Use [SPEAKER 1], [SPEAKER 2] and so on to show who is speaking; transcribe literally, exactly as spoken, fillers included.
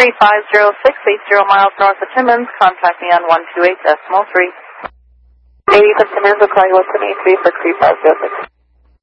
[SPEAKER 1] three five zero six, eight zero miles north of Timmins. Contact me on one two eight decimal three.
[SPEAKER 2] eighty from Timmins, we'll call you one seven eight three for three five zero six.